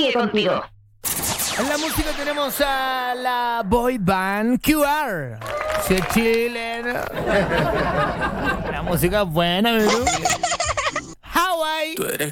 sigue contigo. En la música tenemos a la boy band QR. Se chileno. La música es buena, bro. Hawaii.